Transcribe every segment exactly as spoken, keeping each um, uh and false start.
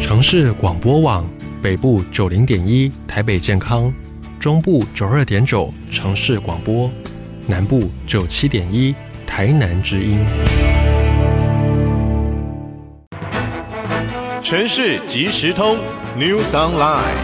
城市广播网北部九零点一台北健康，中部九二点九城市广播，南部九七点一台南之音。 城市即时通 News Online，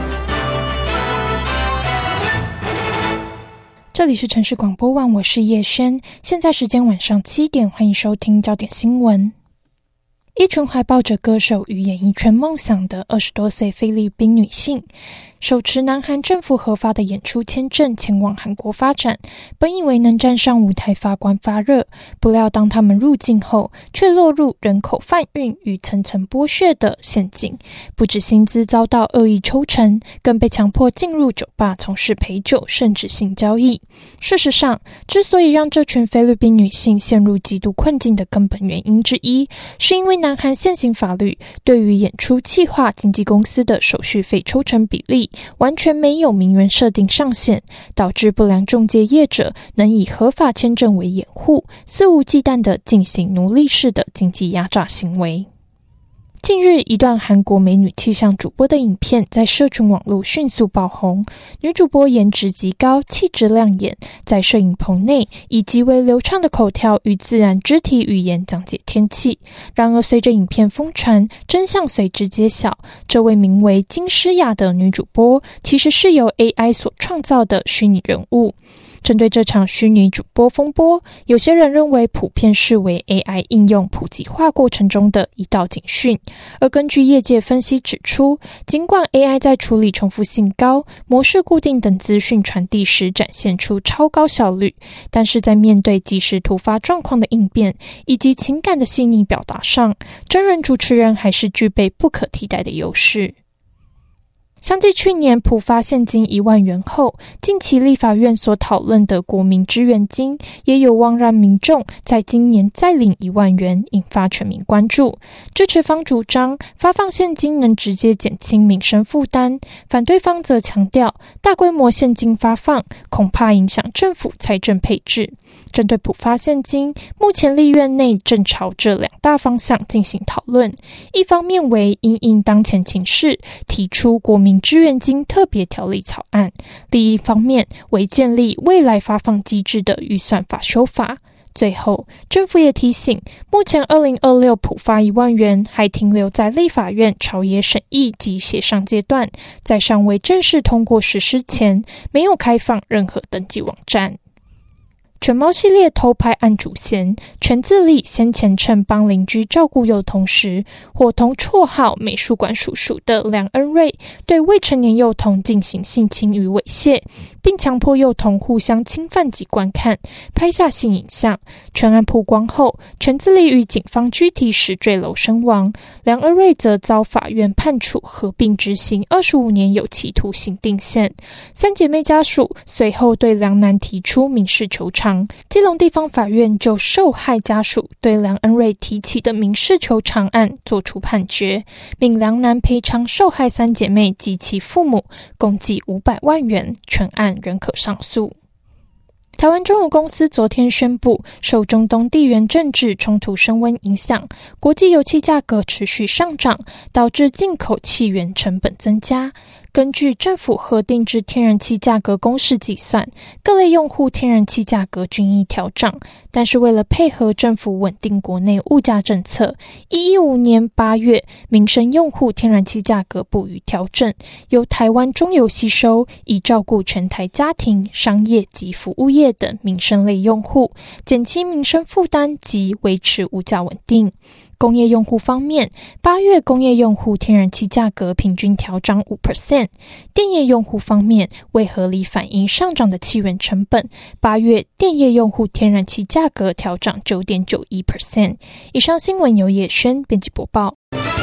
这里是城市广播网，我是叶轩，现在时间晚上七点，欢迎收听焦点新闻。一群怀抱着歌手与演艺圈梦想的二十多岁菲律宾女性，手持南韩政府核发的演出签证前往韩国发展，本以为能站上舞台发光发热，不料当他们入境后，却落入人口贩运与层层剥削的陷阱。不止薪资遭到恶意抽成，更被强迫进入酒吧从事陪酒甚至性交易。事实上，之所以让这群菲律宾女性陷入极度困境的根本原因之一，是因为南韩现行法律对于演出企划经纪公司的手续费抽成比例完全没有明文设定上限，导致不良中介业者能以合法签证为掩护，肆无忌惮地进行奴隶式的经济压榨行为。近日，一段韩国美女气象主播的影片在社群网络迅速爆红。女主播颜值极高，气质亮眼，在摄影棚内以极为流畅的口条与自然肢体语言讲解天气。然而，随着影片疯传，真相随之揭晓，这位名为金诗雅的女主播其实是由 A I 所创造的虚拟人物。针对这场虚拟主播风波，有些人认为普遍视为 A I 应用普及化过程中的一道警讯。而根据业界分析指出，尽管 A I 在处理重复性高、模式固定等资讯传递时展现出超高效率，但是在面对即时突发状况的应变以及情感的细腻表达上，真人主持人还是具备不可替代的优势。相继去年普发现金一万元后，近期立法院所讨论的国民支援金也有望让民众在今年再领一万元，引发全民关注。支持方主张发放现金能直接减轻民生负担，反对方则强调大规模现金发放恐怕影响政府财政配置。针对普发现金，目前立院内正朝这两大方向进行讨论，一方面为因应当前情势提出国民支援金特别条例草案，另一方面为建立未来发放机制的预算法修法。最后，政府也提醒，目前二零二六普发一万元还停留在立法院朝野审议及协商阶段，在尚未正式通过实施前，没有开放任何登记网站。犬猫系列偷拍案主嫌全自立先前趁帮邻居照顾幼童时，伙同绰号美术馆叔叔的梁恩瑞对未成年幼童进行性侵与猥亵，并强迫幼童互相侵犯及观看，拍下性影像。全案曝光后，全自立与警方拘提时坠楼身亡，梁恩瑞则遭法院判处合并执行二十五年有期徒刑定谳。三姐妹家属随后对梁男提出民事求偿，基隆地方法院就受害家属对梁恩瑞提起的民事求偿案作出判决，命梁男赔偿受害三姐妹及其父母共计五百万元，全案仍可上诉。台湾中油公司昨天宣布，受中东地缘政治冲突升温影响，国际油气价格持续上涨，导致进口气源成本增加。根据政府核定之天然气价格公式计算，各类用户天然气价格均已调涨，但是为了配合政府稳定国内物价政策，二零一五年八月民生用户天然气价格不予调整，由台湾中油吸收，以照顾全台家庭、商业及服务业等民生类用户，减轻民生负担及维持物价稳定。工业用户方面，八月工业用户天然气价格平均调涨 百分之五， 电业用户方面，为合理反映上涨的气源成本，八月电业用户天然气价格调涨 百分之九点九一。 以上新闻由叶轩编辑播报。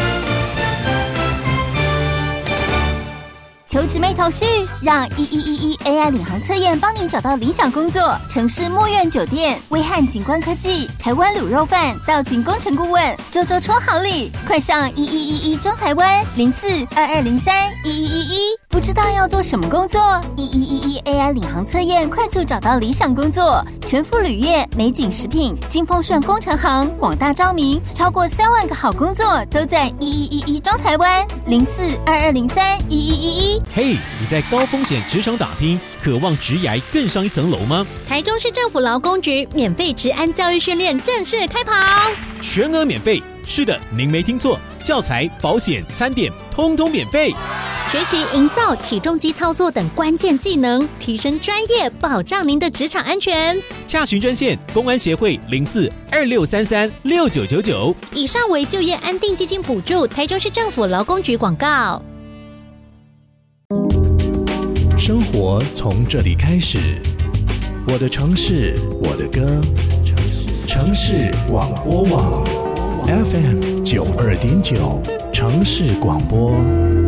求职没头绪，让一一一一 A I 领航测验帮您找到理想工作。城市墨苑酒店、威汉景观科技、台湾卤肉饭、道群工程顾问，周周抽好礼，快上一一一一中台湾零四二二零三一一一一。不不知道要做什么工作？一一一一 A I 领航测验快速找到理想工作，全副旅业、美景食品、金丰顺工程行广大招民，超过三万个好工作都在一一一一招台湾零四二二零三一一一一。 嘿，你在高风险职场打拼，渴望职涯更上一层楼吗？ 台中市政府劳工局免费职安教育训练正式开跑， 全额免费。是的，您没听错，教材、保险、餐点通通免费。 学习营造起重机操作等关键技能，提升专业，保障您的职场安全。 洽询专线：公安协会零四二六三三六九九九。 以上为就业安定基金补助，台中市政府劳工局广告。 生活从这里开始，我的城市，我的歌，城市广播网 F M 九二点九，城市广播。